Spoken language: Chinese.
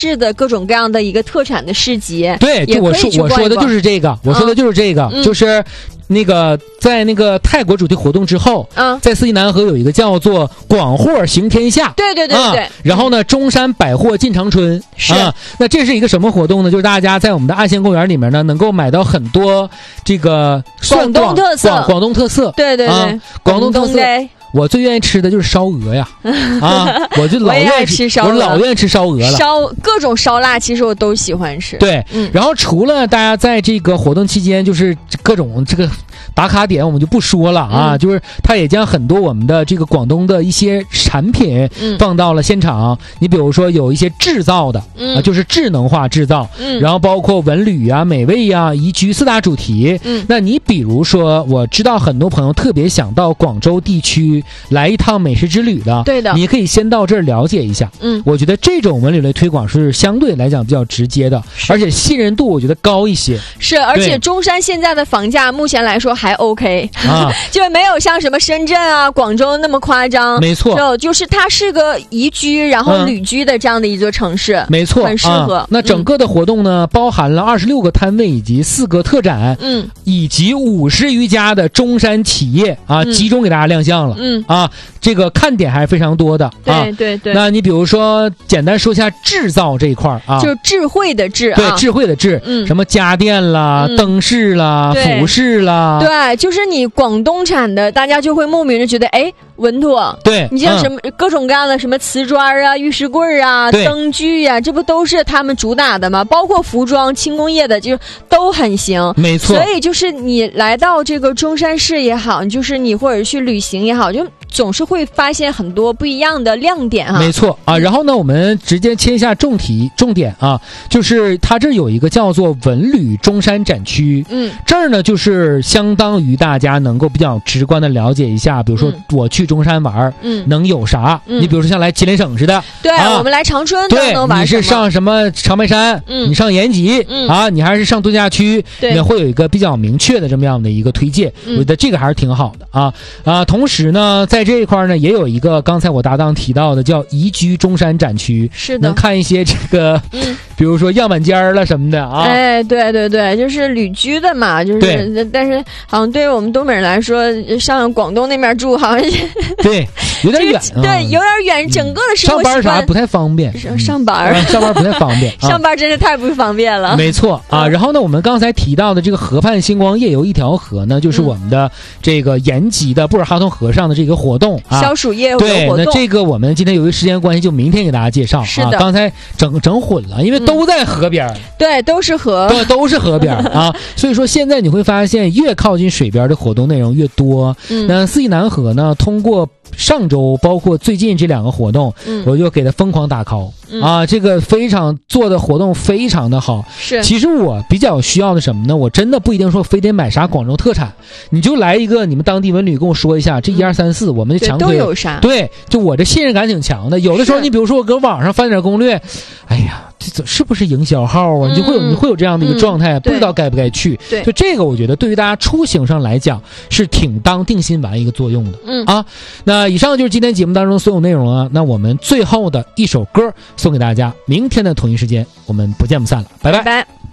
市的各种各样的一个特产的市集。 对，我说的就是这个，就是那个在那个泰国主题活动之后，在四季南河有一个叫做广货行天下， 对， 然后呢，中山百货进长春是那这是一个什么活动呢？就是大家在我们的岸县公园里面呢，能够买到很多这个广东特色，对， 广东特色。我最愿意吃的就是烧鹅呀，我就老愿意吃烧鹅，我老愿意吃烧鹅了。 各种烧腊，其实我都喜欢吃。 对，然后除了大家在这个活动期间，就是各种这个打卡点，我们就不说了啊，就是它也将很多我们的这个广东的一些产品放到了现场。你比如说有一些制造的就是智能化制造，然后包括文旅啊、美味啊、宜居4大主题。那你比如说，我知道很多朋友特别想到广州地区来一趟美食之旅的， 对的， 你可以先到这儿了解一下。我觉得这种文旅类推广是相对来讲比较直接的，而且信任度我觉得高一些。 是，而且中山现在的房价目前来说还 OK 就没有像什么深圳啊、广州那么夸张。 没错， 就是它是个宜居然后旅居的这样的一座城市。 没错， 很适合。 那整个的活动呢，包含了26个摊位以及4个特展，以及50余家的中山企业集中给大家亮相了。这个看点还是非常多的。 对。 那你比如说，简单说一下制造这一块就是智慧的智， 对，智慧的智，什么家电啦、灯饰啦、服饰啦， 对，就是你广东产的，大家就会莫名的觉得，哎，稳妥。 对， 你像什么各种各样的什么瓷砖啊、浴室柜啊、灯具啊，这不都是他们主打的吗？包括服装、轻工业的，就都很行。 没错。 所以就是你来到这个中山市也好，就是你或者去旅行也好，就总是会发现很多不一样的亮点啊。 没错然后呢，我们直接切一下重点就是它这有一个叫做文旅中山展区。这儿呢就是相当于大家能够比较直观的了解一下，比如说我去中山玩，能有啥？你比如说像来吉林省似的， 对，我们来长春都能玩。 你是上什么长白山，你上延吉你还是上度假区，你会有一个比较明确的这么样的一个推荐。我觉得这个还是挺好的同时呢，在这一块呢，也有一个刚才我搭档提到的叫宜居中山展区， 是的， 能看一些这个比如说样板间了什么的对，就是旅居的嘛，就是但是好像对于我们东北人来说，上广东那边住好像对有点远对，有点远，整个的生活习惯上班啥不太方便， 上班不太方便上班真是太不方便了。 没错然后呢，我们刚才提到的这个河畔星光夜游一条河呢，就是我们的这个延吉的布尔哈通河上的这个活动消暑夜游活动。 对，那这个我们今天由于时间关系，就明天给大家介绍。 是的， 刚才整混了，因为都在河边。 对，都是河， 对，都是河边所以说现在你会发现，越靠近水边的活动内容越多。那四季南河呢，通过上周包括最近这2个活动，我就给他疯狂打 call。这个非常做的活动非常的好。 是， 其实我比较需要的什么呢？我真的不一定说非得买啥广州特产，你就来一个你们当地文旅跟我说一下，这1、2、3、4我们就强推都有啥？ 对，就我这信任感挺强的。有的时候你比如说我搁网上翻点攻略，哎呀，这是不是营销号啊？你会有这样的一个状态，不知道该不该去。 对， 就这个我觉得对于大家出行上来讲是挺当定心丸一个作用的。那以上就是今天节目当中所有内容那我们最后的一首歌送给大家，明天的同一时间我们不见不散了，拜拜。 拜拜。